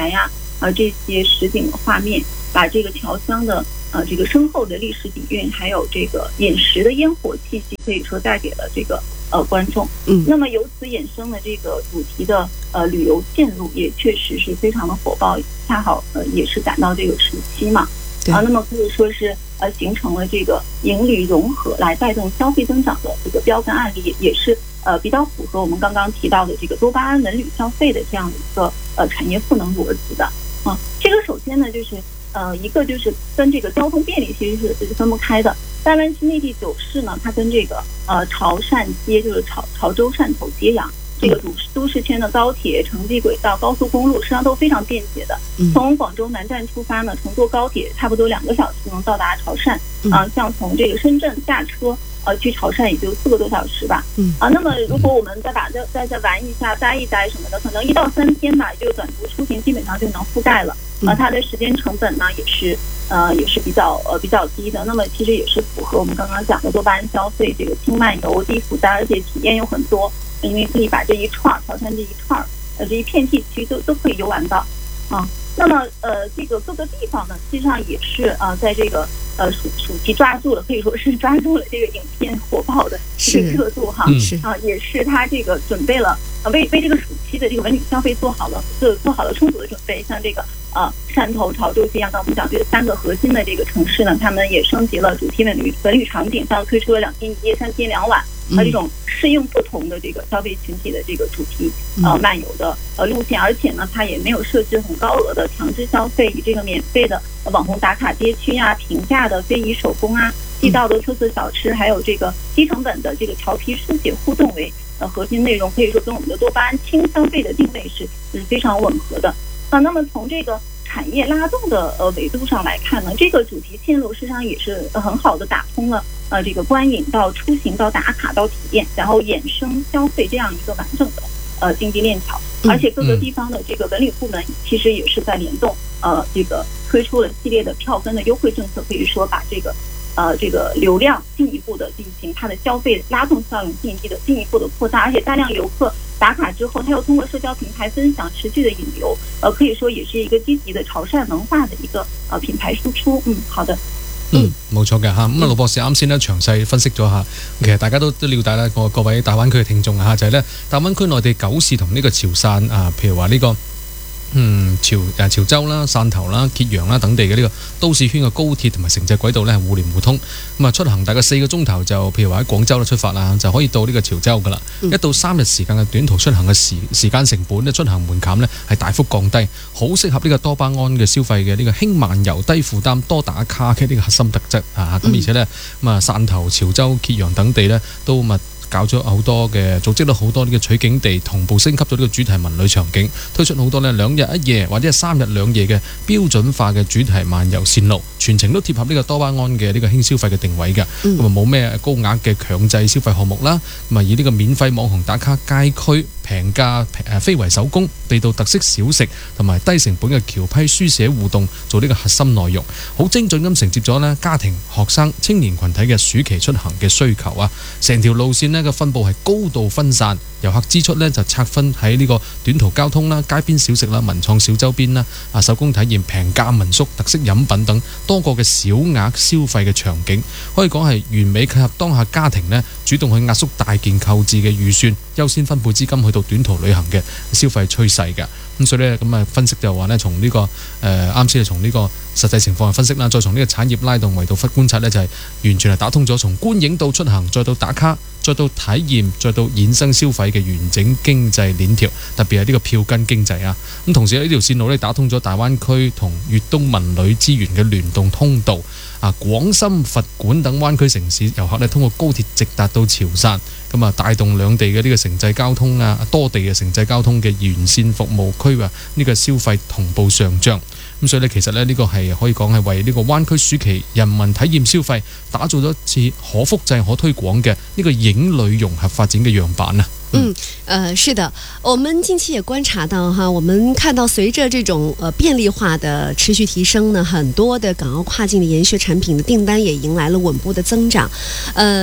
呀这些实景的画面，把这个侨乡的这个深厚的历史底蕴，还有这个饮食的烟火气息，可以说带给了这个观众。那么由此衍生的这个主题的旅游线路也确实是非常的火爆，恰好也是赶到这个暑期嘛。那么可以说是形成了这个营旅融合来带动消费增长的这个标杆案例，也是比较符合我们刚刚提到的这个多巴胺文旅消费的这样的一个产业赋能逻辑的。这个首先呢就是一个就是跟这个交通便利其实是分不开的。大湾区内地9市呢，它跟这个潮汕接就是潮州汕头接壤。这个都市圈的高铁、城际轨道、高速公路实际上都非常便捷的。从广州南站出发呢，乘坐高铁差不多2个小时能到达潮汕。像从这个深圳驾车去潮汕也就4个多小时吧。那么如果我们再玩一下、待一待什么的，可能1到3天吧，这个短途出行基本上就能覆盖了。它的时间成本呢也是比较低的。那么其实也是符合我们刚刚讲的多巴胺消费，这个轻慢游、低负担，而且体验有很多。因为可以把这一串潮汕这一串这一片地区都可以游玩到那么这个各个地方呢，实际上也是在这个暑期抓住了，可以说是抓住了这个影片火爆的这个热度也是他这个准备了为这个暑期的这个文旅消费做好了充足的准备。像这个汕头、潮州这样，刚我们讲这3个核心的这个城市呢，他们也升级了主题文旅场景，像推出了2天1夜、3天2晚这种适应不同的这个消费群体的这个主题漫游的路线，而且呢，它也没有设置很高额的强制消费，以这个免费的网红打卡街区平价的非遗手工地道的特色小吃，还有这个低成本的这个调皮书写互动为核心内容，可以说跟我们的多巴胺轻消费的定位是非常吻合的。那么从这个产业拉动的维度上来看呢，这个主题线路实际上也是很好的打通了这个观影到出行到打卡到体验，然后衍生消费这样一个完整的经济链条。而且各个地方的这个文旅部门其实也是在联动这个推出了系列的票根的优惠政策，可以说把这个流量进一步的进行它的消费拉动效应进一步的扩大，而且大量游客打卡之后，他又通过社交平台分享持续的引流，可以说也是一个积極的潮汕文化的一個品牌輸出。好的。 冇錯嘅嚇。咁盧博士啱先咧詳細分析咗下，其實大家都了解啦，各位大灣區嘅聽眾就係咧大灣區內地9市同呢個潮汕譬如話呢個潮州啦、汕頭啦、揭陽啦等地嘅呢個都市圈嘅高鐵同埋城際軌道咧係互聯互通，咁出行大概4個鐘頭就譬如話喺廣州咧出發啦，就可以到呢個潮州噶啦。1到3日時間嘅短途出行嘅時間成本咧，出行門檻咧係大幅降低，好適合呢個多巴胺嘅消費嘅呢個輕漫遊、低負擔、多打卡嘅呢個核心特質咁而且咧汕頭、潮州、揭陽等地咧都搞咗好多嘅組織咗好多呢個取景地，同步升級咗呢個主題文旅場景，推出好多呢2日1夜或者係3日2夜嘅標準化嘅主題漫遊線路，全程都貼合呢個多巴胺嘅呢個輕消費嘅定位嘅，咁冇咩高額嘅強制消費項目啦，咁以呢個免費網紅打卡街區、平價非遺手工、地道特色小食同埋低成本嘅橋批書寫互動做呢個核心內容，好精準咁承接咗呢家庭、學生、青年群體嘅暑期出行嘅需求成條路線呢嘅分佈係高度分散，遊客支出呢就拆分喺呢個短途交通啦、街邊小食啦、文創小周邊啦、手工體驗、平價民宿、特色飲品等多個嘅小額消費嘅場景，可以講係完美契合當下家庭呢主動去壓縮大件購置嘅預算，優先分配資金去到短途旅行嘅消費趨勢嘅。咁所以咧分析就話咧，從呢個啱先係從呢個實際情況去分析啦，再從呢個產業拉動維度觀察咧，就係完全係打通咗從觀影到出行，再到打卡，再到體驗，再到衍生消費嘅完整經濟鏈條，特別係呢個票根經濟咁同時呢條線路咧打通咗大灣區同粵東文旅資源嘅聯動通道廣深、佛館等灣區城市遊客咧通過高鐵直達到潮汕，咁帶動兩地嘅呢個城際交通多地嘅城際交通嘅沿線服務區呢個消費同步上漲。咁所以咧，其實咧呢個係可以講係為呢個灣區暑期人民體驗消費打造咗一次可複製、可推廣嘅呢個影旅融合發展嘅樣板是的，我们近期也观察到我们看到随着这种便利化的持续提升呢，很多的港澳跨境的研学产品的订单也迎来了稳步的增长。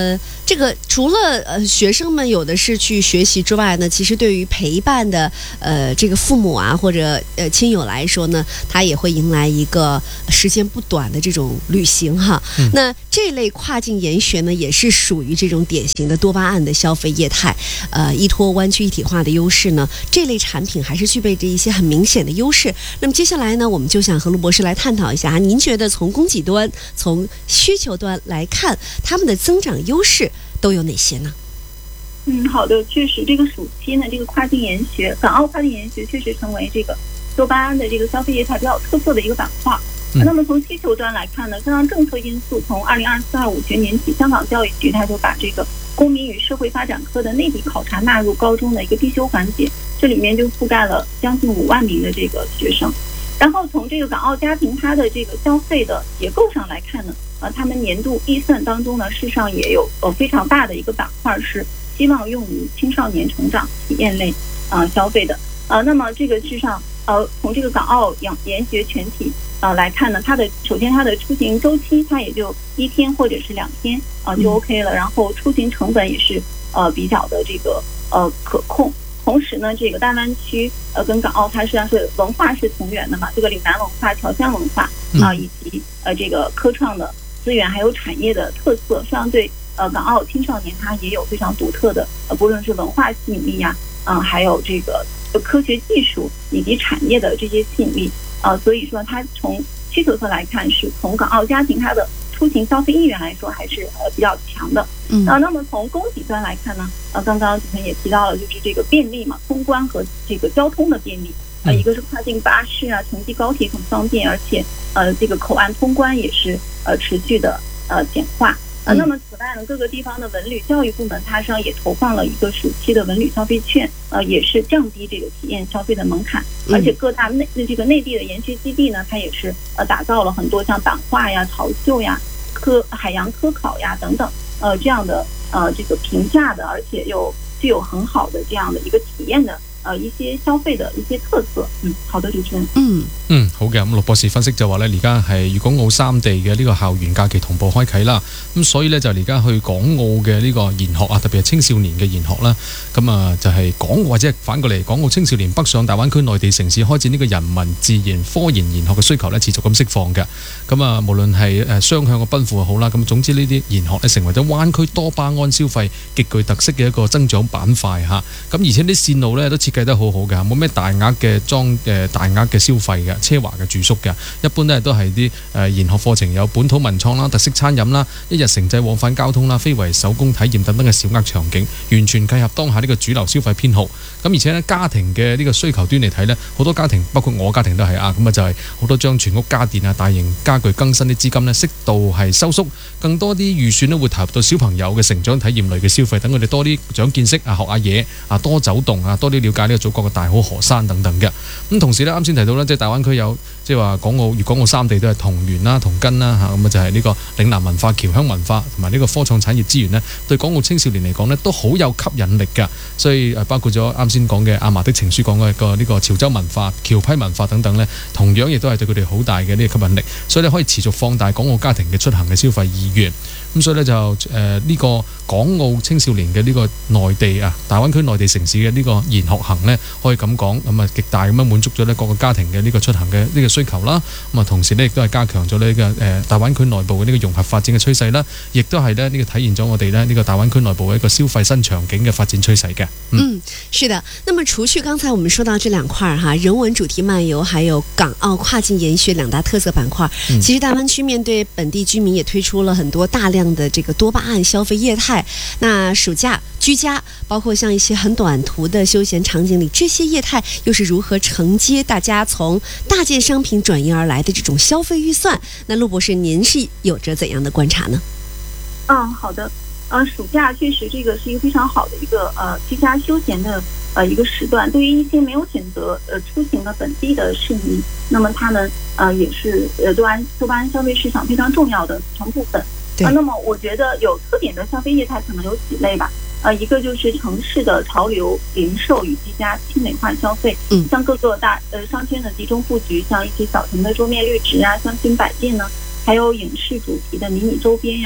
这个除了学生们有的是去学习之外呢，其实对于陪伴的这个父母啊或者亲友来说呢，他也会迎来一个时间不短的这种旅行哈。那这类跨境研学呢，也是属于这种典型的多巴胺的消费业态。依托湾区一体化的优势呢，这类产品还是具备着一些很明显的优势。那么接下来呢，我们就想和陆博士来探讨一下，您觉得从供给端、从需求端来看，他们的增长优势都有哪些呢？ 好的，确实这个暑期呢，这个跨境研学，港澳跨境研学确实成为这个多巴胺的这个消费业态比较有特色的一个板块。那么从需求端来看呢，加上政策因素，从2024-25学年起，香港教育局它就把这个公民与社会发展科的内地考察纳入高中的一个必修环节，这里面就覆盖了将近5万名的这个学生。然后从这个港澳家庭它的这个消费的结构上来看呢，他们年度预算当中呢，事实上也有非常大的一个板块是希望用于青少年成长体验类消费的。那么这个事实上从这个港澳研学全体来看呢，首先它的出行周期它也就1天或者是2天就 OK 了，然后出行成本也是比较的这个可控。同时呢，这个大湾区跟港澳它实际上是文化是同源的嘛，这个岭南文化、侨乡文化以及这个科创的资源还有产业的特色，实际上对港澳青少年它也有非常独特的不论是文化吸引力呀，还有这个科学技术以及产业的这些吸引力所以说它从需求侧来看，是从港澳家庭它的出行消费意愿来说还是比较强的。那么从供给端来看呢，刚刚主持人也提到了，就是这个便利嘛，通关和这个交通的便利，一个是跨境巴士啊、城际高铁很方便，而且这个口岸通关也是持续的简化。那么此外呢，各个地方的文旅教育部门它实际上也投放了一个暑期的文旅消费券，也是降低这个体验消费的门槛，而且各大内地的研学基地呢，它也是打造了很多像版画呀、潮绣呀、海洋科考呀等等这样的这个平价的，而且又具有很好的这样的一个体验的一些消費嘅一些特色。好的，主持人。 好嘅。咁陸博士分析就話咧，而家係粵港澳三地嘅呢個校園假期同步開啓啦。咁所以咧就而家去港澳嘅呢個研學啊，特別係青少年嘅研學啦。咁就係或者反過嚟，港澳青少年北上大灣區內地城市開展呢個人文、自然、科研研學嘅需求咧，持續咁釋放嘅。咁無論係雙向嘅奔赴又好啦，咁總之呢啲研學咧成為咗灣區多巴胺消費極具特色嘅一個增長板塊嚇。咁而且啲線路咧都設計得好好嘅，冇咩大額嘅大額嘅消費嘅，奢華嘅住宿嘅，一般咧都係啲研學課程有本土文創啦、特色餐飲啦、一日城際往返交通啦、非遺手工體驗等等嘅小額場景，完全契合當下呢個主流消費偏好。咁而且咧家庭嘅呢個需求端嚟睇咧，好多家庭包括我家庭都係咁就係好多將全屋家電啊、大型家具更新啲資金咧，適度係收縮，更多啲預算咧會投入到小朋友嘅成長體驗類嘅消費，等佢哋多啲長見識學下嘢多走動多啲了解呢個祖國嘅大好河山等等嘅。咁同時咧，啱先提到咧，即係大灣區有即係話粵港澳三地都係同源啦、同根啦咁就係呢個嶺南文化、僑鄉文化同埋呢個科創產業資源呢，對港澳青少年嚟講呢都好有吸引力㗎。所以包括咗啱先講嘅阿嫲的情書講嘅呢個潮州文化、僑批文化等等呢，同樣亦都係對佢哋好大嘅呢個吸引力。所以你可以持續放大港澳家庭嘅出行嘅消費意願。咁所以咧就呢個港澳青少年嘅呢個內地大灣區內地城市嘅呢個研學行呢，可以咁講咁極大咁樣滿足咗呢各個家庭嘅呢個出行嘅呢個需求啦。咁同時呢，亦都係加強咗呢個大灣區內部嘅呢個融合發展嘅趨勢啦，亦都係呢個體現咗我哋呢個大灣區內部嘅一個消費新場景嘅發展趨勢嘅。 是的。那麼除去剛才我們說到這兩塊人文主題漫遊，還有港澳跨境研學兩大特色板塊，其實大灣區面對本地居民也推出了很多大量的這個多巴胺消費業態。那暑假居家，包括像一些很短途的休閒場景裡，這些業態又是如何承接大家從大件商品轉移而來的這種消費預算？那陸博士，您是有着怎樣的觀察呢？ 好的。暑假確實這個是一個非常好的一個居家休閒的一個時段，對於一些沒有選擇出行的本地的市民，那麼他們也是多巴胺消費市場非常重要的組成部分。那麼我覺得有特點的消費業態可能有幾類吧。一個就是城市的潮流零售與居家輕美化消費，像各個大商圈的集中佈局，像一些小型的桌面綠植啊、香薰擺件呢，還有影視主題的迷你周邊呀。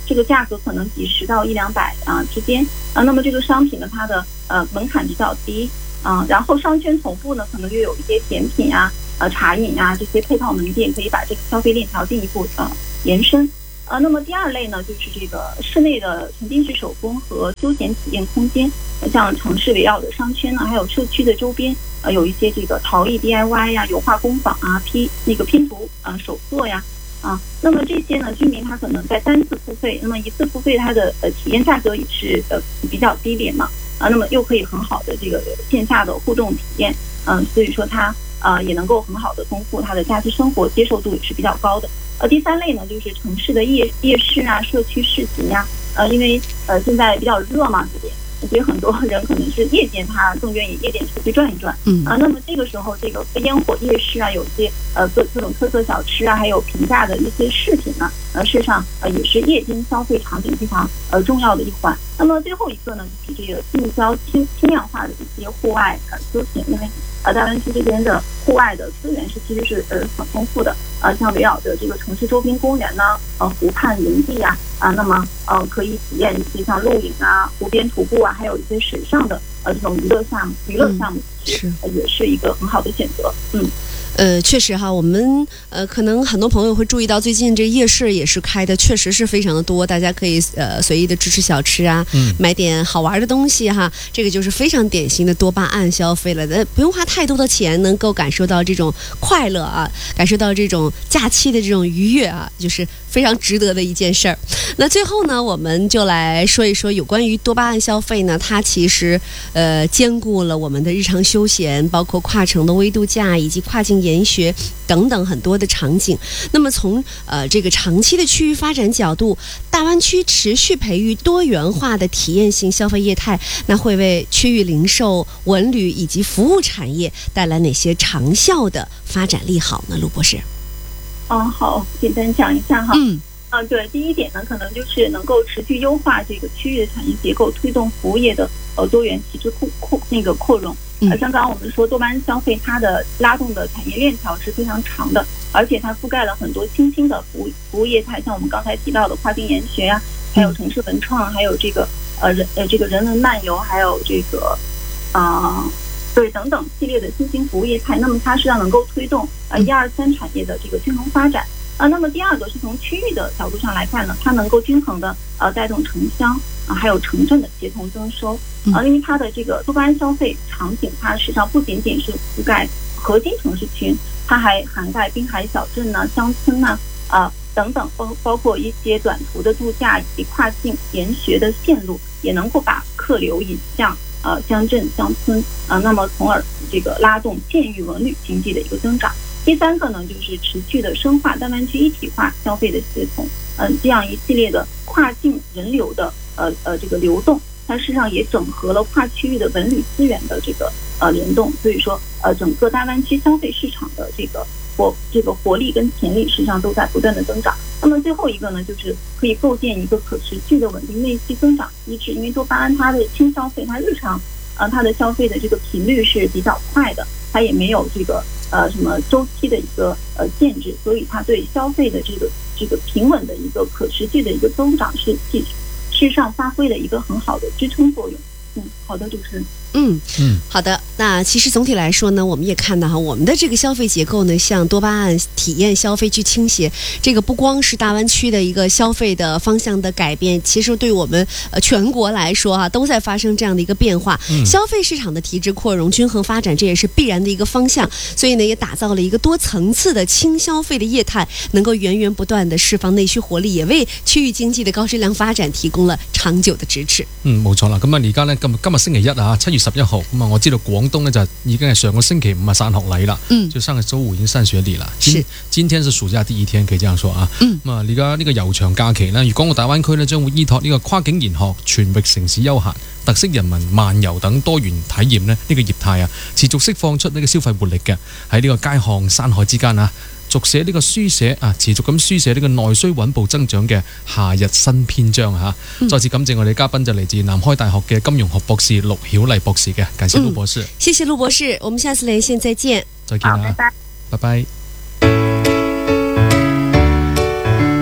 这个价格可能几十到100-200之间那么这个商品呢，它的门槛比较低然后商圈头部呢，可能又有一些甜品茶饮这些配套门店，可以把这个消费链条进一步延伸。那么第二类呢，就是这个室内的沉浸式手工和休闲体验空间，像城市围绕的商圈呢，还有社区的周边，有一些这个陶艺 DIY 油画工坊拼图手作那么这些呢，居民他可能在单次付费，那么一次付费它的体验价格也是比较低廉嘛那么又可以很好的这个线下的互动体验所以说它也能够很好的丰富它的假期生活，接受度也是比较高的。第三类呢，就是城市的夜市社区市集因为现在比较热嘛这边，所以很多人可能是夜间他更愿意夜间出去转一转那么这个时候这个烟火夜市有一些各种特色小吃还有平价的一些饰品呢事实上也是夜间消费场景非常重要的一环。那么最后一个呢，就是这个近郊轻量化的一些户外休闲，因为大湾区这边的户外的资源其实是很丰富的像围绕着这个城市周边公园湖畔营地那么可以体验一些像露营湖边徒步还有一些水上的这种娱乐项目也是一个很好的选择。 确实哈，我们可能很多朋友会注意到，最近这夜市也是开的，确实是非常的多，大家可以随意的吃吃小吃买点好玩的东西哈，这个就是非常典型的多巴胺消费了，不用花太多的钱，能够感受到这种快乐感受到这种假期的这种愉悦就是非常值得的一件事儿。那最后呢，我们就来说一说有关于多巴胺消费呢，它其实兼顾了我们的日常休闲，包括跨城的微度假以及跨境研学等等很多的场景。那么从这个长期的区域发展角度，大湾区持续培育多元化的体验性消费业态，那会为区域零售、文旅以及服务产业带来哪些长效的发展利好呢？陆博士。 好，简单讲一下哈。对，第一点呢，可能就是能够持续优化这个区域的产业结构，推动服务业的多元体制扩容。像刚刚我们说，多巴胺消费它的拉动的产业链条是非常长的，而且它覆盖了很多新兴的服务业态，像我们刚才提到的跨境研学还有城市文创，还有这个这个人文漫游，还有这个对等等系列的新兴服务业态。那么它实际上能够推动1、2、3产业的这个均衡发展。那么第二个是从区域的角度上来看呢，它能够均衡的带动城乡还有城镇的协同增收因为它的这个多巴胺消费场景，它实际上不仅仅是覆盖核心城市群，它还涵盖滨海小镇乡村等等，包括一些短途的度假以及跨境研学的线路，也能够把客流引向乡镇乡村那么从而这个拉动县域文旅经济的一个增长。第三个呢，就是持续的深化大湾区一体化消费的协同，这样一系列的跨境人流的这个流动，它事实上也整合了跨区域的文旅资源的这个联动，所以说整个大湾区消费市场的这个活力跟潜力实际上都在不断的增长。那么最后一个呢，就是可以构建一个可持续的稳定内需增长机制，因为多巴胺它的轻消费，它日常它的消费的这个频率是比较快的，它也没有这个什么周期的一个限制，所以它对消费的这个平稳的一个可持续的一个增长事实上发挥了一个很好的支撑作用。好的，主持人。 好的。那其实总体来说呢，我们也看到我们的这个消费结构呢，向多巴胺体验消费去倾斜。这个不光是大湾区的一个消费的方向的改变，其实对我们全国来说都在发生这样的一个变化。消费市场的提质扩容、均衡发展，这也是必然的一个方向。所以呢，也打造了一个多层次的轻消费的业态，能够源源不断的釋放內需活力，也為區域經濟的高質量發展提供了長久的支持。 冇錯啦。咁而家呢，今日星期一7月11號，咁我知道廣東呢就已經係上個星期5散學禮啦，就上個週五已經散學禮啦。今天是暑假第一天，可以這樣說咁而家呢個悠長假期呢，粵港澳大灣區呢將會依託呢個跨境研學、全域城市休閒、特色人民漫遊等多元體驗呢個業態持續釋放出呢個消費活力嘅，喺呢個街巷山海之間續寫呢個書寫持續咁書寫呢個內需穩步增長嘅夏日新篇章再次感謝我哋嘉賓就嚟自南開大學嘅金融學博士陸曉麗博士嘅，感謝陸博士。 謝謝陸博士，我們下次連線再見。 再見啦，拜拜。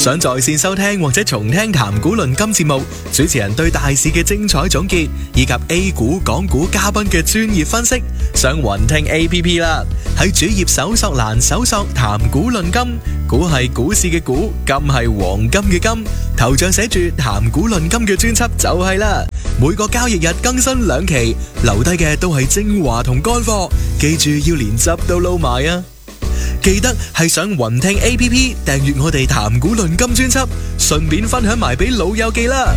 想在線收聽或者重聽談股論金節目，主持人對大市嘅精彩總結，以及 A 股、港股嘉賓嘅專業分析，上雲聽 APP 啦。喺主頁搜索欄搜索談股論金，股係股市嘅股，金係黃金嘅金，頭像寫住談股論金嘅專輯就係啦。每個交易日更新2期，留低嘅都係精華同乾貨，記住要連汁都撈埋啊！記得係上雲聽 APP 訂閱我哋談股論金專輯，順便分享埋俾老友記啦。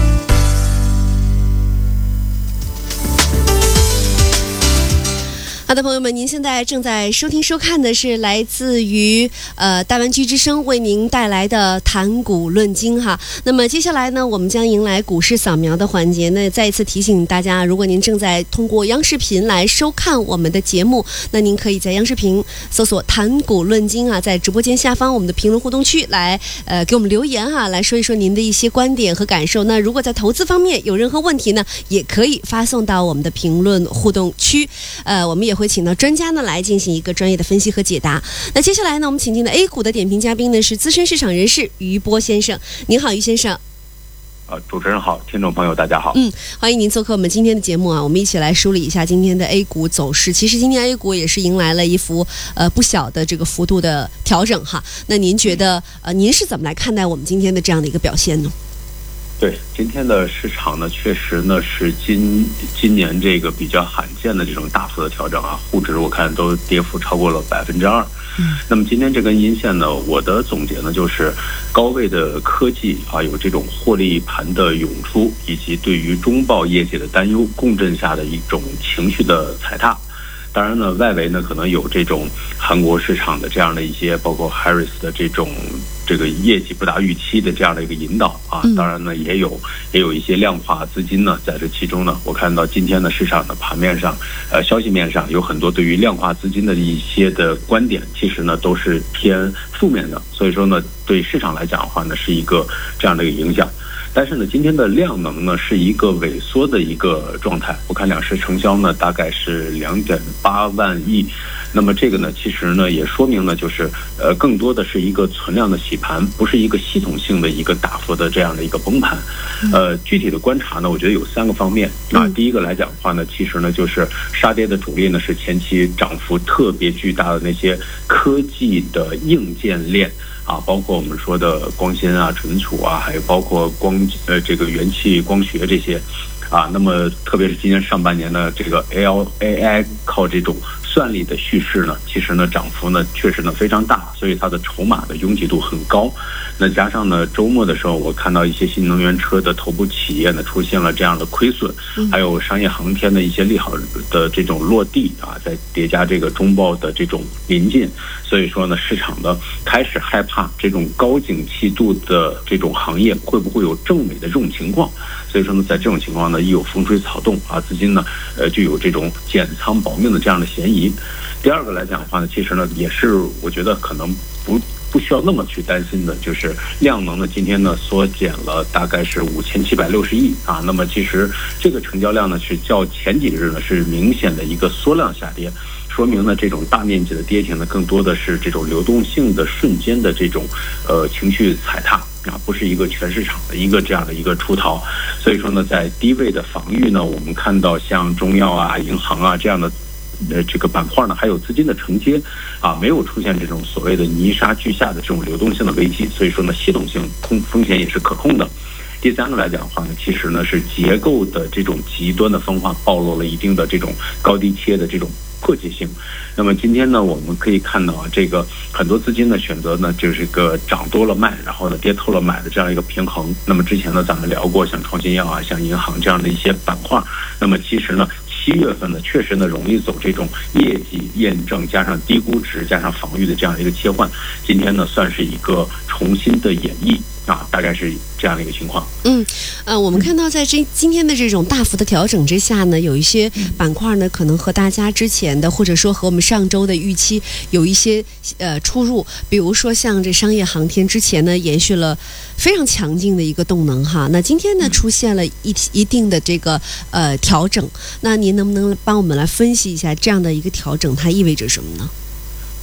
好的，朋友们，您现在正在收听收看的是来自于大湾区之声为您带来的谈股论金哈。那么接下来呢，我们将迎来股市扫描的环节。那再一次提醒大家，如果您正在通过央视频来收看我们的节目，那您可以在央视频搜索谈股论金啊，在直播间下方我们的评论互动区来给我们留言哈，来说一说您的一些观点和感受。那如果在投资方面有任何问题呢，也可以发送到我们的评论互动区，我们也会请到专家呢来进行一个专业的分析和解答。那接下来呢，我们请进的 A 股的点评嘉宾呢是资深市场人士于波先生。您好，于先生。 主持人好，听众朋友大家好。 欢迎您做客我们今天的节目啊，我们一起来梳理一下今天的 A 股走势。其实今天 A 股也是迎来了一幅不小的这个幅度的调整哈。那您觉得您是怎么来看待我们今天的这样的一个表现呢？ 对，今天的市场呢，确实呢是今年这个比较罕见的这种大幅的调整啊，沪指我看都跌幅超过了2%。那么今天这根阴线呢，我的总结呢就是高位的科技啊有这种获利盘的涌出，以及对于中报业绩的担忧共振下的一种情绪的踩踏。当然呢，外围呢可能有这种韩国市场的这样的一些，包括 Harris 的这个业绩不达预期的这样的一个引导啊。当然呢，也有一些量化资金呢在这其中呢。我看到今天的市场的盘面上，消息面上有很多对于量化资金的一些的观点，其实呢都是偏负面的。所以说呢，对市场来讲的话呢，是一个这样的一个影响。但是呢，今天的量能呢是一个萎缩的一个状态。我看两市成交呢大概是2.8万亿，那么这个呢其实呢也说明呢就是更多的是一个存量的洗盘，不是一个系统性的一个大幅的这样的一个崩盘。具体的观察呢，我觉得有3个方面啊。第一个来讲的话呢，其实呢就是杀跌的主力呢是前期涨幅特别巨大的那些科技的硬件链。包括我们说的光纤啊、存储啊，还有包括这个元气光学这些那么特别是今年上半年呢，这个 AI 靠这种算力的叙事呢，其实呢涨幅呢确实呢非常大，所以它的筹码的拥挤度很高。那加上呢周末的时候，我看到一些新能源车的头部企业呢出现了这样的亏损，还有商业航天的一些利好的这种落地在叠加这个中报的这种临近，所以说呢市场呢开始害怕这种高景气度的这种行业会不会有正尾的这种情况。所以说呢，在这种情况呢，一有风吹草动资金呢就有这种减仓保命的这样的嫌疑。第二个来讲的话呢，其实呢也是我觉得可能不需要那么去担心的，就是量能呢今天呢缩减了大概是5760亿那么其实这个成交量呢是较前几日呢是明显的一个缩量下跌，说明呢这种大面积的跌停呢更多的是这种流动性的瞬间的这种情绪踩踏不是一个全市场的一个这样的一个出逃。所以说呢，在低位的防御呢，我们看到像中药银行这样的这个板块呢，还有资金的承接没有出现这种所谓的泥沙俱下的这种流动性的危机，所以说呢，系统性风险也是可控的。第3个来讲的话呢，其实呢是结构的这种极端的分化暴露了一定的这种高低切的这种迫切性。那么今天呢，我们可以看到这个很多资金的选择呢，就是个涨多了卖，然后呢跌透了买的这样一个平衡。那么之前呢，咱们聊过像创新药像银行这样的一些板块，那么其实呢7月份呢，确实呢容易走这种业绩验证加上低估值加上防御的这样的一个切换。今天呢，算是一个重新的演绎大概是这样的一个情况。 我们看到在今天的这种大幅的调整之下呢，有一些板块呢可能和大家之前的或者说和我们上周的预期有一些出入，比如说像这商业航天之前呢延续了非常强劲的一个动能那今天呢出现了一定的这个调整，那您能不能帮我们来分析一下这样的一个调整它意味着什么呢？ 对，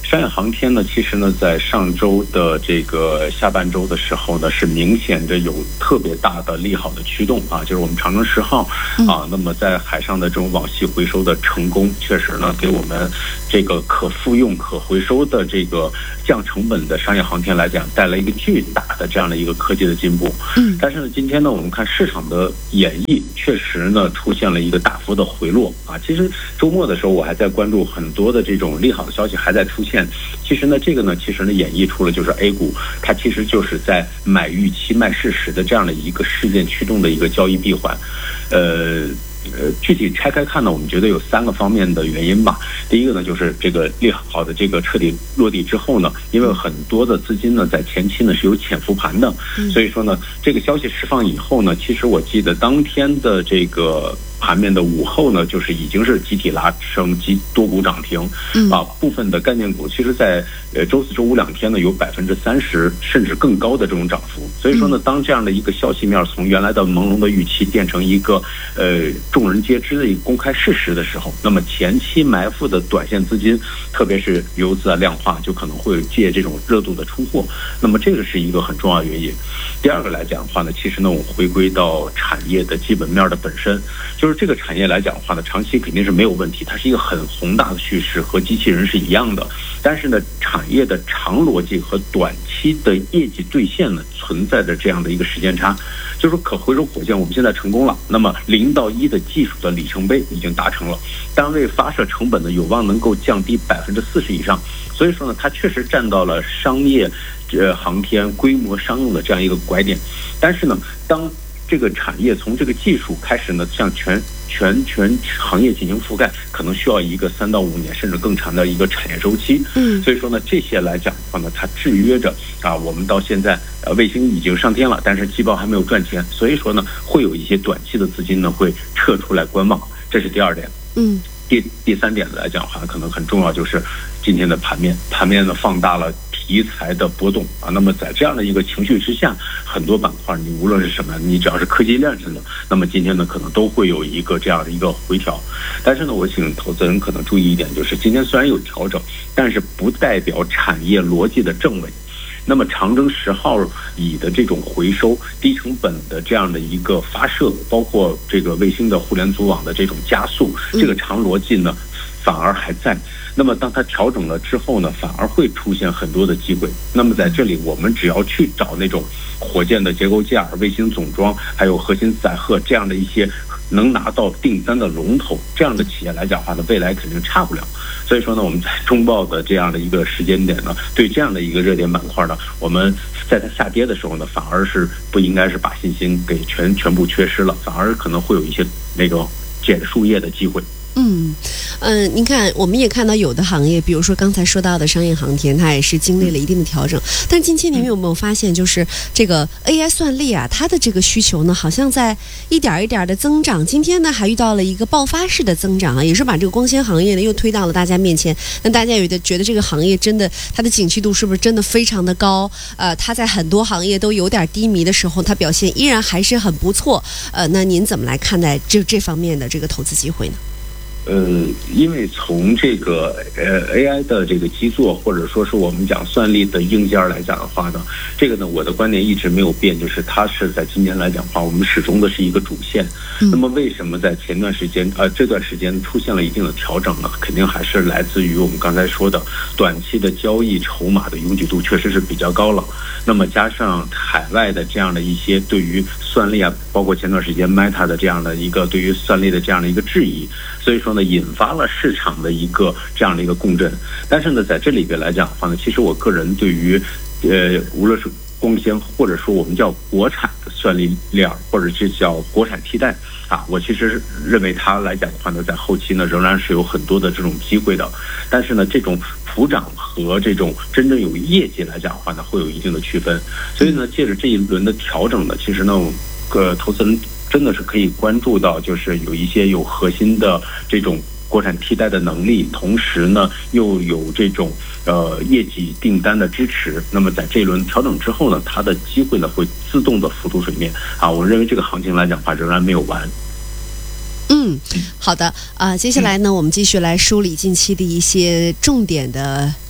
商业航天呢，其实呢，在上周的这个下半周的时候呢，是明显的有特别大的利好的驱动啊，就是我们长征10号啊，那么在海上的这种网系回收的成功，确实呢，给我们这个可复用、可回收的这个降成本的商业航天来讲，带来一个巨大的这样的一个科技的进步。但是呢，今天呢，我们看市场的演绎，确实呢，出现了一个大幅的回落啊。其实周末的时候，我还在关注很多的这种利好的消息还在出现。其实呢，这个呢，其实呢，演绎出了就是 A 股它其实就是在买预期卖事实的这样的一个事件驱动的一个交易闭环，具体拆开看呢，我们觉得有3个方面的原因吧。第一个呢，就是这个利好的这个彻底落地之后呢，因为很多的资金呢在前期呢是有潜伏盘的，所以说呢，这个消息释放以后呢，其实我记得当天的这个盘面的午后呢，就是已经是集体拉升，多股涨停，部分的概念股其实在周4、周52天呢有30%甚至更高的这种涨幅。所以说呢，当这样的一个消息面从原来的朦胧的预期变成一个众人皆知的一个公开事实的时候，那么前期埋伏的短线资金，特别是游资量化，就可能会借这种热度的出货。那么这个是一个很重要的原因。第二个来讲的话呢，其实呢，我回归到产业的基本面的本身，就是这个产业来讲的话呢，长期肯定是没有问题，它是一个很宏大的叙事，和机器人是一样的。但是呢，产业的长逻辑和短期的业绩兑现呢，存在着这样的一个时间差。就是说，可回收火箭我们现在成功了，那么0到1的技术的里程碑已经达成了，单位发射成本呢有望能够降低40%以上。所以说呢，它确实站到了商业航天规模商用的这样一个拐点。但是呢，当这个产业从这个技术开始呢，向全行业进行覆盖，可能需要一个3到5年甚至更长的一个产业周期。所以说呢，这些来讲的话呢，它制约着啊，我们到现在卫星已经上天了，但是季报还没有赚钱，所以说呢，会有一些短期的资金呢会撤出来观望，这是第2点。第3点来讲的话，可能很重要，就是今天的盘面呢放大了题材的波动啊。那么在这样的一个情绪之下，很多板块你无论是什么，你只要是科技链型的，那么今天呢可能都会有一个这样的一个回调。但是呢，我请投资人可能注意一点，就是今天虽然有调整，但是不代表产业逻辑的正位。那么长征10号乙的这种回收、低成本的这样的一个发射，包括这个卫星的互联组网的这种加速，这个长逻辑呢反而还在。那么当它调整了之后呢，反而会出现很多的机会。那么在这里，我们只要去找那种火箭的结构件、卫星总装，还有核心载荷这样的一些能拿到订单的龙头，这样的企业来讲的话呢，未来肯定差不了。所以说呢，我们在中报的这样的一个时间点呢，对这样的一个热点板块呢，我们在它下跌的时候呢，反而是不应该是把信心给全部缺失了，反而可能会有一些那种捡树叶的机会。 您看，我们也看到有的行业，比如说刚才说到的商业航天，它也是经历了一定的调整。但近期你们有没有发现，就是这个 AI 算力啊，它的这个需求呢，好像在一点一点的增长。今天呢，还遇到了一个爆发式的增长啊，也是把这个光纤行业呢又推到了大家面前。那大家有的觉得这个行业真的它的景气度是不是真的非常的高？它在很多行业都有点低迷的时候，它表现依然还是很不错。那您怎么来看待这方面的这个投资机会呢？ 因为从这个AI 的这个基座，或者说是我们讲算力的硬件来讲的话呢，这个呢我的观点一直没有变，就是它是在今年来讲的话，我们始终的是一个主线。那么为什么在这段时间出现了一定的调整呢？肯定还是来自于我们刚才说的短期的交易筹码的拥挤度确实是比较高了。那么加上海外的这样的一些对于算力啊，包括前段时间 Meta 的这样的一个对于算力的这样的一个质疑，所以说呢引发了市场的一个这样的一个共振。但是呢，在这里边来讲的话呢，其实我个人对于无论是光纤，或者说我们叫国产的算力链，或者是叫国产替代啊，我其实认为它来讲的话呢，在后期呢仍然是有很多的这种机会的。但是呢，这种普涨和这种真正有业绩来讲的话呢，会有一定的区分。所以呢，借着这一轮的调整呢，其实呢，投资人真的是可以关注到，就是有一些有核心的这种国产替代的能力，同时呢又有这种业绩订单的支持。那么在这一轮调整之后呢，它的机会呢会自动的浮出水面啊。我认为这个行情来讲的话，仍然没有完。 好的接下来呢，我们继续来梳理近期的一些重点的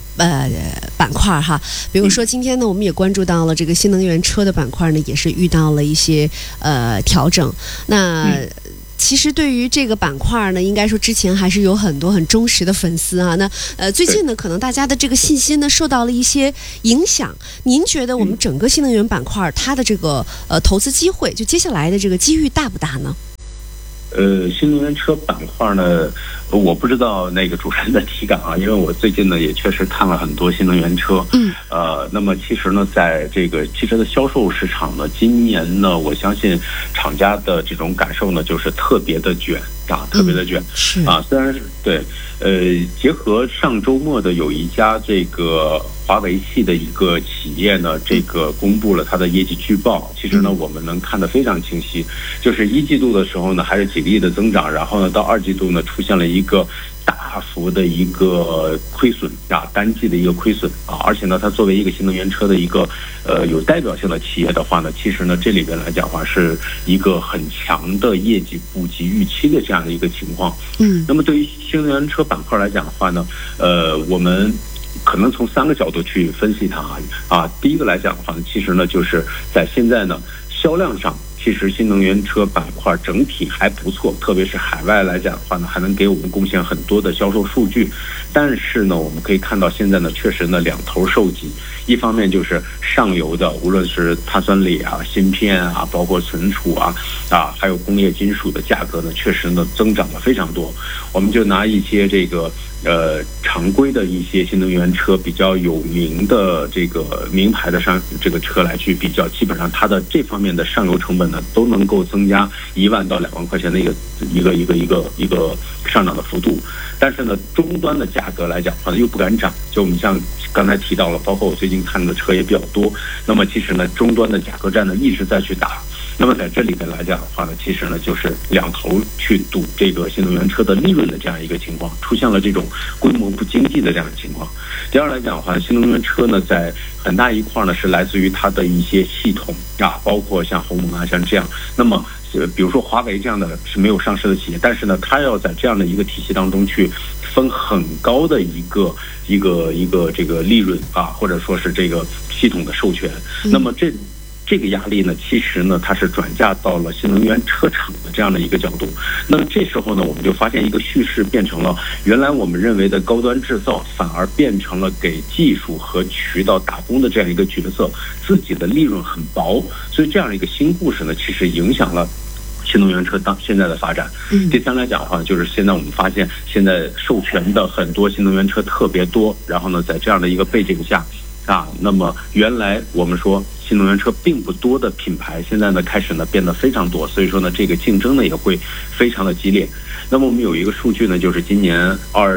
板块哈，比如说今天呢，我们也关注到了这个新能源车的板块呢，也是遇到了一些调整。那其实对于这个板块呢，应该说之前还是有很多很忠实的粉丝啊。那最近呢，可能大家的这个信心呢受到了一些影响。您觉得我们整个新能源板块它的这个投资机会，就接下来的这个机遇大不大呢？ 新能源车板块呢，我不知道那个主持人的体感啊，因为我最近呢也确实看了很多新能源车。那么其实呢，在这个汽车的销售市场呢，今年呢，我相信厂家的这种感受呢，就是特别的卷啊，特别的卷。 是啊，虽然是对，结合上周末的有一家这个华为系的一个企业呢，这个公布了它的业绩季报。其实呢，我们能看得非常清晰，就是一季度的时候呢，还是几个亿的增长，然后呢，到二季度呢，出现了一个大幅的一个亏损啊，单季的一个亏损啊，而且呢，它作为一个新能源车的一个有代表性的企业的话呢，其实呢，这里边来讲的话是一个很强的业绩不及预期的这样的一个情况。那么对于新能源车板块来讲的话呢，我们可能从3个角度去分析它啊。第一个来讲的话呢，其实呢，就是在现在呢销量上，其实新能源车板块整体还不错，特别是海外来讲的话呢，还能给我们贡献很多的销售数据。但是呢，我们可以看到现在呢，确实呢两头受挤。一方面就是上游的，无论是碳酸锂啊、芯片啊，包括存储啊，还有工业金属的价格呢，确实呢增长了非常多。我们就拿一些这个常规的一些新能源车比较有名的这个名牌的这个车来去比较，基本上它的这方面的上游成本呢都能够增加1万到2万块钱的一个上涨的幅度。但是呢，终端的价格来讲的话又不敢涨，就我们像刚才提到了，包括我最近看的车也比较多，那么其实呢，终端的价格战呢一直在去打。那么在这里面来讲的话呢，其实呢就是两头去赌这个新能源车的利润的这样一个情况，出现了这种规模不经济的这样的情况。第二来讲的话，新能源车呢在很大一块呢是来自于它的一些系统啊，包括像鸿蒙啊像这样。那么比如说华为这样的是没有上市的企业，但是呢，它要在这样的一个体系当中去分很高的一个这个利润啊，或者说是这个系统的授权。那么这个压力呢，其实呢，它是转嫁到了新能源车厂的这样的一个角度。那么这时候呢，我们就发现一个叙事变成了，原来我们认为的高端制造，反而变成了给技术和渠道打工的这样一个角色，自己的利润很薄。所以这样的一个新故事呢，其实影响了新能源车现在的发展。第三来讲的话，就是现在我们发现，现在授权的很多新能源车特别多，然后呢，在这样的一个背景下那么原来我们说新能源车并不多的品牌，现在呢开始呢变得非常多，所以说呢这个竞争呢也会非常的激烈。那么我们有一个数据呢，就是今年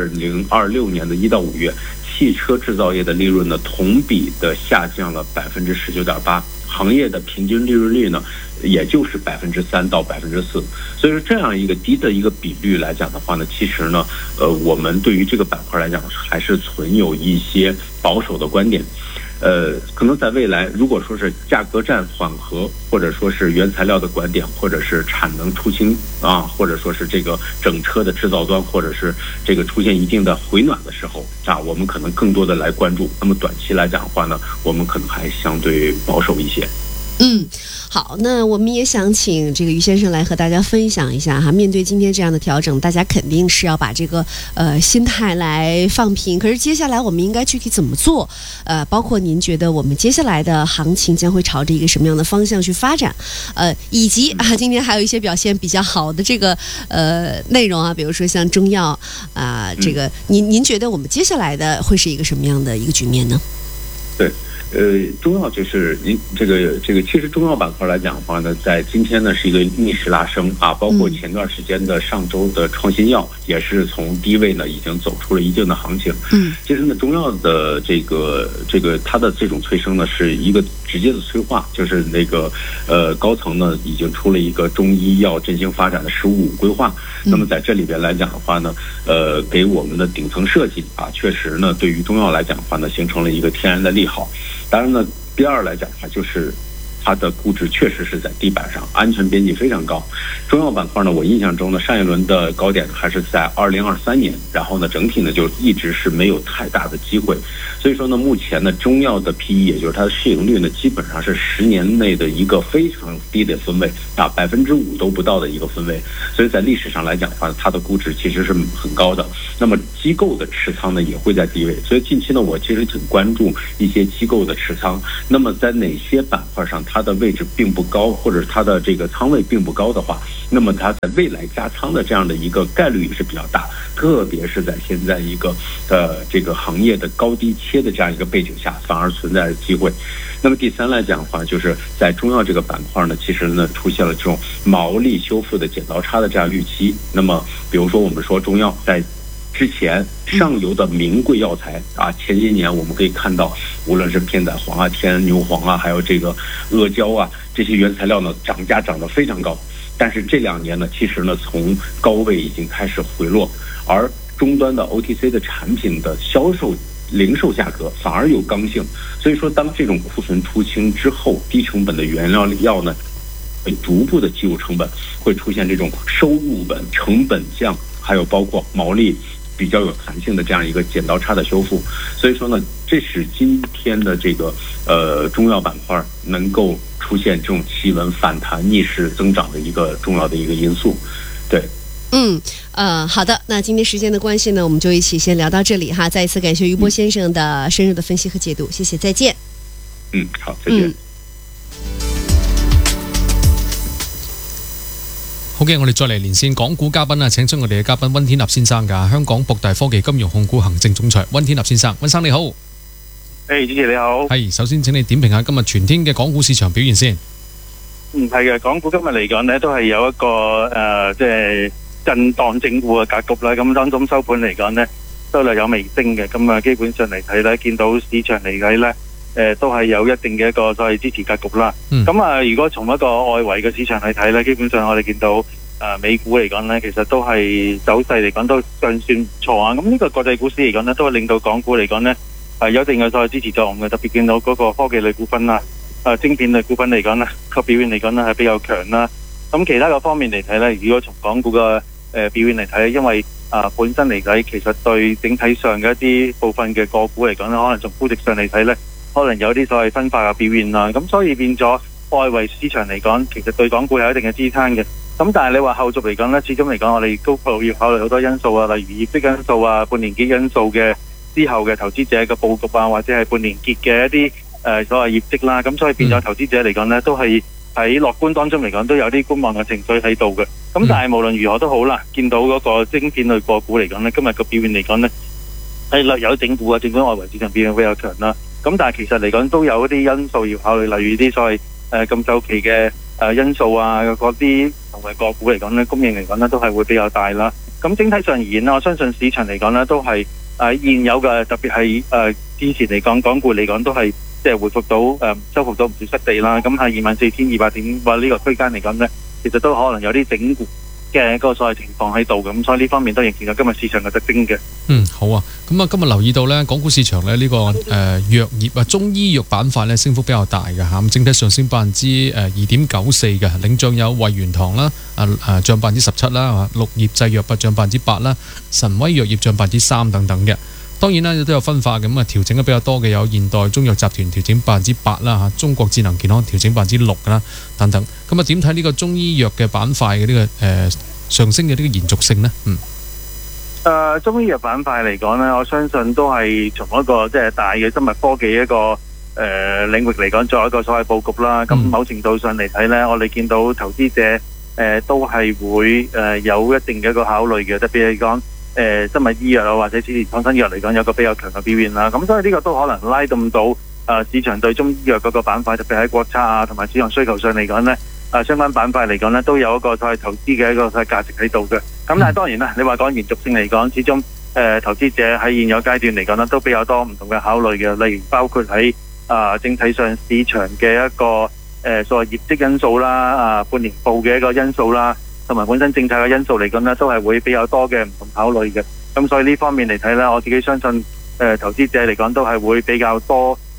2026年的1到5月，汽车制造业的利润呢同比的下降了19.8%，行业的平均利润率呢也就是3%到4%。所以说这样一个低的一个比率来讲的话呢，其实呢我们对于这个板块来讲还是存有一些保守的观点。可能在未来，如果说是价格战缓和，或者说是原材料的拐点，或者是产能出清或者说是这个整车的制造端，或者是这个出现一定的回暖的时候我们可能更多的来关注。那么短期来讲的话呢，我们可能还相对保守一些。 好，那我们也想请这个于先生来和大家分享一下哈。面对今天这样的调整，大家肯定是要把这个心态来放平。可是接下来我们应该具体怎么做？包括您觉得我们接下来的行情将会朝着一个什么样的方向去发展？以及今天还有一些表现比较好的这个内容比如说像中药这个您觉得我们接下来的会是一个什么样的一个局面呢？ 对。中药就是您这个，其实中药板块来讲的话呢，在今天呢是一个逆势拉升包括前段时间的上周的创新药也是从低位呢已经走出了一定的行情。其实呢，中药的这个它的这种催生呢是一个直接的催化，就是那个高层呢已经出了一个中医药振兴发展的15规划。那么在这里边来讲的话呢，给我们的顶层设计确实呢对于中药来讲的话呢形成了一个天然的利好。当然呢，第二来讲的话就是它的估值确实是在地板上，安全边际非常高。中药板块呢，我印象中呢，上一轮的高点还是在2023年，然后呢，整体呢就一直是没有太大的机会。所以说呢，目前呢，中药的 PE， 也就是它的市盈率呢，基本上是10年内的一个非常低的分位啊，5%都不到的一个分位。所以在历史上来讲的话，它的估值其实是很高的。那么机构的持仓呢，也会在低位。所以近期呢，我其实挺关注一些机构的持仓。那么在哪些板块上它的位置并不高，或者是它的这个仓位并不高的话，那么它在未来加仓的这样的一个概率也是比较大，特别是在现在一个这个行业的高低切的这样一个背景下，反而存在着机会。那么第三来讲的话，就是在中药这个板块呢，其实呢出现了这种毛利修复的剪刀差的这样预期。那么比如说我们说中药在之前上游的名贵药材啊，前些年我们可以看到，无论是片仔癀啊、天牛黄啊，还有这个阿胶啊，这些原材料呢涨价涨得非常高。但是这2年呢，其实呢从高位已经开始回落，而终端的 OTC 的产品的销售零售价格反而有刚性。所以说，当这种库存出清之后，低成本的原料药呢，会逐步的计入成本，会出现这种收入本、成本降，还有包括毛利比较有弹性的这样一个剪刀差的修复。所以说呢，这是今天的这个中药板块能够出现这种企稳反弹、逆势增长的一个重要的一个因素。对。 好的，那今天时间的关系呢，我们就一起先聊到这里哈。再一次感谢余波先生的深入的分析和解读，谢谢，再见。 好，再见。 好嘅，我哋再嚟連線港股嘉賓啊，請出我哋嘅嘉賓溫天納先生㗎，香港博大科技金融控股行政總裁溫天納先生，溫生你好。 主持你好。 係，首先請你點評下今日全天嘅港股市場表現先。 係嘅，港股今日嚟講呢，都係有一個即係震盪整固嘅格局啦。咁當中收盤嚟講呢，都略有微升嘅。咁基本上嚟睇呢，見到市場嚟睇呢，都係有一定嘅一個所謂支持格局啦。咁如果從一個外圍嘅市場嚟睇呢，基本上我哋見到美股嚟講呢，其實都係走勢嚟講都尚算唔錯啊。咁呢個國際股市嚟講呢，都係令到港股嚟講呢，有一定嘅所謂支持作用嘅。特別見到嗰個科技類股份啦。晶片類股份嚟講呢，個表現嚟講呢係比較強啦。咁其他個方面嚟睇呢，如果從港股嘅表現嚟睇，因為本身嚟睇，其實對整體上嘅一啲部分嘅個股嚟講呢，可能從估值上嚟睇呢，可能有啲所謂分化嘅表現啦。咁所以變咗外圍市場嚟講，其實對港股有一定嘅支撐嘅。咁但係你話後續嚟講呢，始終嚟講，我哋都要考慮好多因素啊，例如業績因素啊、半年結因素嘅之後嘅投資者嘅佈局啊，或者係半年結嘅一啲所謂業績啦。咁所以變咗投資者嚟講呢，都係喺樂觀當中嚟講都有啲觀望嘅情緒喺度嘅。咁但係無論如何都好啦，見到嗰個晶片類個股嚟講呢，今日個表現嚟講呢，係略有整固啊，儘管外圍市場表現比較強啦。咁但係其實嚟講都有一啲因素要考慮，例如啲所謂咁週期嘅因素啊，嗰啲同埋個股嚟講呢，供應嚟講呢都係會比較大啦。咁整體上而言啦，我相信市場嚟講呢都係現有嘅，特別係之前嚟講港股嚟講都係即係回復到收復到唔少失地啦。咁喺24,200點或呢個區間嚟講呢，其實都可能有啲整固嘅個所謂情況喺度嘅。咁所以呢方面都仍然有今日市場嘅特徵嘅。 好啊。咁啊，今日留意到呢，港股市場呢，呢個藥業啊、中醫藥板塊呢，升幅比較大嘅嚇，咁整體上升2.94%嘅，領漲有惠元堂啦，漲17%啦，綠葉製藥漲8%啦，神威藥業漲3%等等嘅。當然啦，都有分化嘅，咁調整得比較多嘅有現代中藥集團調整8%啦，中國智能健康調整6%啦，等等。咁啊，點睇呢個中醫藥嘅板塊嘅呢個上升嘅呢個延續性呢？ 中醫藥板塊嚟講呢，我相信都係從一個即係大嘅生物科技一個領域嚟講，作一個所謂佈局啦。咁某程度上嚟睇呢，我哋見到投資者都係會有一定嘅一個考慮嘅，特別係講生物醫藥啊，或者之前創新藥嚟講有個比較強嘅表現啦。咁所以呢個都可能拉動到市場對中醫藥嗰個板塊，特別喺國策啊同埋市場需求上嚟講呢，相關板塊嚟講呢，都有一個所謂投資嘅一個所謂價值喺度嘅。咁但係當然啦，你話講延續性嚟講，始終投資者喺現有階段嚟講呢，都比較多唔同嘅考慮嘅，例如包括喺整體上市場嘅一個所謂業績因素啦、半年報嘅一個因素啦，同埋本身政策嘅因素嚟講呢，都係會比較多嘅唔同考慮嘅。咁所以呢方面嚟睇呢，我自己相信投資者嚟講都係會比較多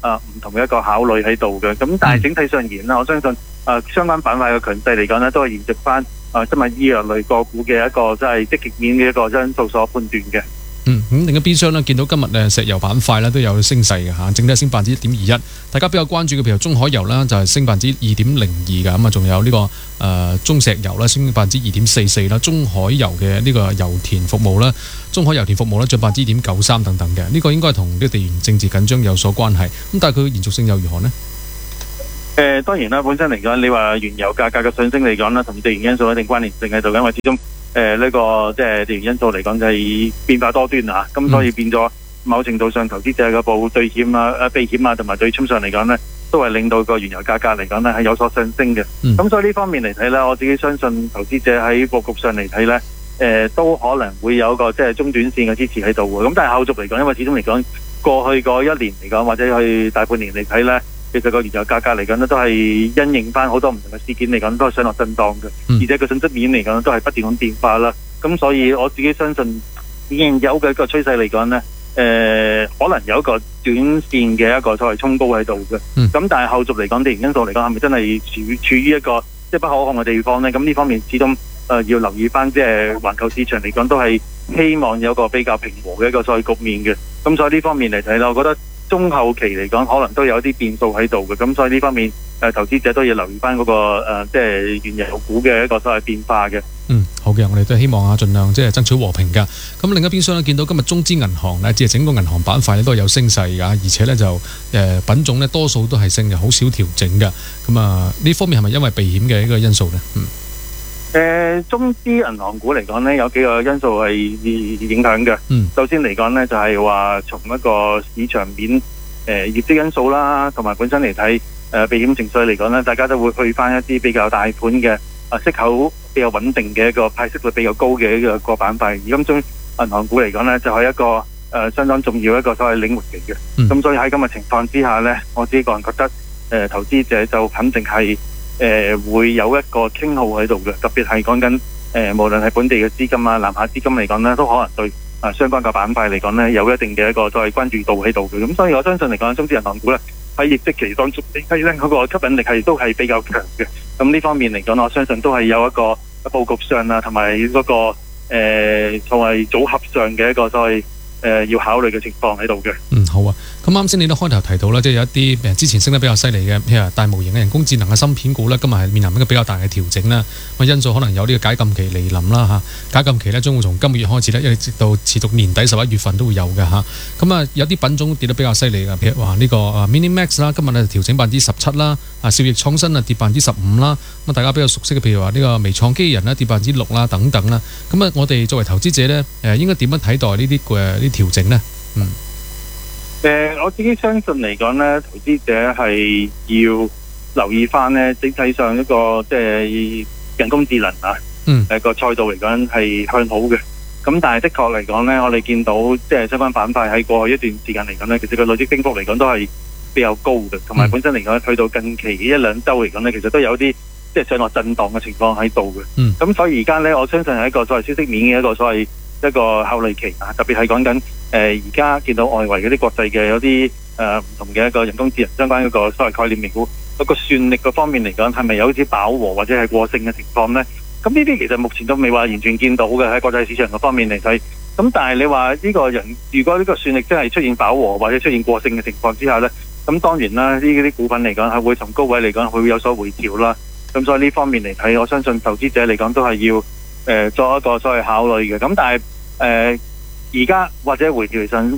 唔同嘅一個考慮喺度嘅。咁但係整體上而言啦，我相信相關板塊嘅強勢嚟講呢，都係延續翻生物醫藥類個股嘅一個即係積極面嘅一個因素所判斷嘅。 咁另一邊廂咧，見到今日石油板塊咧都有升勢嘅嚇，整體升1.21%。大家比較關注嘅譬如中海油啦，就係升2.02%嘅，咁啊仲有呢個中石油啦，升2.44%啦，中海油嘅呢個油田服務啦，中海油田服務咧漲1.93%等等嘅，呢個應該係同呢個地緣政治緊張有所關係。咁但係佢延續性又如何呢？ 當然啦，本身嚟講，你話原油價格嘅上升嚟講啦，同地緣因素一定關聯性喺度，因為始終呢個即係地緣因素嚟講就係變化多端啊，咁所以變咗某程度上投資者嘅部對險啊、避險啊同埋對沖上嚟講呢，都係令到個原油價格嚟講呢係有所上升嘅。咁所以呢方面嚟睇呢，我自己相信投資者喺佈局上嚟睇呢，都可能會有一個即係中短線嘅支持喺度嘅。咁但係後續嚟講，因為始終嚟講過去嗰1年嚟講或者去大半年嚟睇呢，其實個原油價格嚟講咧，都係因應翻好多唔同嘅事件嚟講，都係上落震盪嘅，而且個性質面嚟講都係不斷咁變化啦。咁所以我自己相信現有嘅一個趨勢嚟講咧，可能有一個短線嘅一個所謂衝高喺度嘅。咁但係後續嚟講，地緣因素嚟講係咪真係處於一個即係不可控嘅地方咧？咁呢方面始終要留意翻，即係環球市場嚟講都係希望有一個比較平和嘅一個所謂局面嘅。咁所以呢方面嚟睇啦，我覺得中後期嚟講，可能都有啲變數喺度嘅，咁所以呢方面投資者都要留意翻嗰個即係原油股嘅一個所謂變化嘅。 好嘅，我哋都希望盡量即係爭取和平㗎。咁另一邊廂咧，見到今日中資銀行咧，即係整個銀行板塊咧都係有升勢㗎，而且咧就品種咧多數都係升嘅，好少調整㗎。咁呢方面係咪因為避險嘅一個因素咧？ 中資銀行股嚟講呢，有幾個因素係影響嘅。首先嚟講呢，就係話從一個市場面業績因素啦，同埋本身嚟睇避險情緒嚟講呢，大家都會去翻一啲比較大盤嘅息口比較穩定嘅一個派息率比較高嘅一個板塊。而今中銀行股嚟講呢，就係一個相當重要一個所謂領域嚟嘅。咁所以喺咁嘅情況之下呢，我自己個人覺得投資者就肯定係會有一個傾好喺度嘅，特別係講緊無論係本地嘅資金啊、南下資金嚟講呢，都可能對相關嘅板塊嚟講呢，有一定嘅一個所謂關注度喺度嘅。咁所以我相信嚟講，中資銀行股呢，喺業績期當中，整體呢嗰個吸引力係都係比較強嘅。咁呢方面嚟講，我相信都係有一個佈局上啊，同埋嗰個所謂組合上嘅一個所謂要考慮嘅情況喺度嘅。 好啊。咁啱先你都開頭提到啦，即係有一啲之前升得比較犀利嘅，譬如大模型嘅人工智能嘅芯片股咧，今日係面臨一個比較大嘅調整啦。咁因素可能有呢個解禁期嚟臨啦嚇，解禁期咧將會從今個月開始咧，一直到持續年底11月份都會有嘅嚇。咁有啲品種跌得比較犀利嘅，譬如話呢個Minimax 啦，今日咧調整17%啦，兆易創新跌15%啦。咁大家比較熟悉嘅，譬如話呢個微創機器人啦跌6%啦等等啦。咁我哋作為投資者咧，應該點樣睇待呢啲調整呢？ 我自己相信嚟講呢，投資者係要留意翻呢，整體上一個即係人工智能個賽道嚟講係向好嘅。咁但係的確嚟講呢，我哋見到即係相關板塊喺過去一段時間嚟講呢，其實個累積升幅嚟講都係比較高嘅，同埋本身嚟講去到近期1-2週嚟講呢，其實都有啲即係上落震盪嘅情況喺度嘅。咁所以而家呢，我相信係一個所謂消息面嘅一個所謂一個考慮期啊，特別係講緊而家見到外圍嗰啲國際嘅有啲唔同嘅一個人工智能相關一個所謂概念美股嗰個算力嗰方面嚟講，係咪有啲飽和或者係過剩嘅情況呢？咁呢啲其實目前都未話完全見到嘅喺國際市場嗰方面嚟睇。咁但係你話呢個人如果呢個算力真係出現飽和或者出現過剩嘅情況之下呢，咁當然啦，呢啲股份嚟講係會從高位嚟講會有所回調啦。咁所以呢方面嚟睇，我相信投資者嚟講都係要作一個所謂考慮嘅。咁但係而家或者回調上，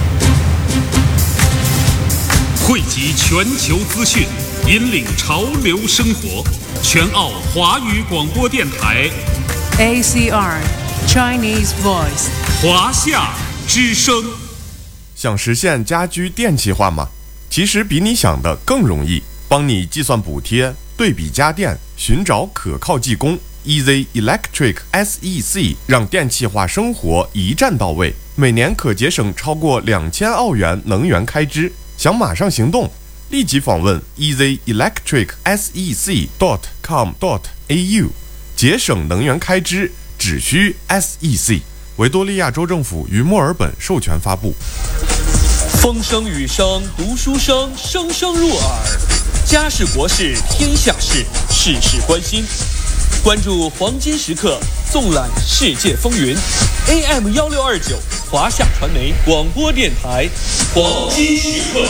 匯集全球資訊，引領潮流生活。全澳華語廣播電台 ACR Chinese Voice 華夏之聲。 想實現家居電氣化嗎？其實比你想的更容易，幫你計算補貼，對比家電，尋找可靠技工。Easy Electric SEC 讓電氣化生活一站到位，每年可節省超過2000澳元能源開支。想馬上行動，立即訪問 easyelectricsec.com.au， 節省能源開支只需 SEC。維多利亞州政府於墨爾本授權發布。 风声雨声读书声，声声入耳。家事国事天下事，事事关心。关注黄金时刻，纵览世界风云。AM1629，华夏传媒广播电台，黄金时刻。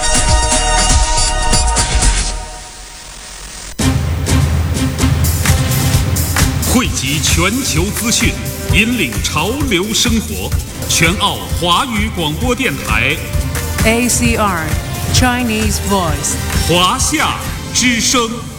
汇集全球资讯，引领潮流生活。全澳华语广播电台 ACR Chinese Voice， 华夏之声。